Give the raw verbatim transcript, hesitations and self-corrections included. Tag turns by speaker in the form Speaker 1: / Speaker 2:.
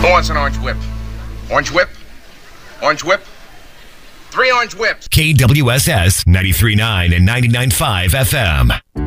Speaker 1: Who wants an orange whip? Orange whip? Orange whip? Three orange whips.
Speaker 2: K W S S ninety-three point nine and ninety-nine point five F M.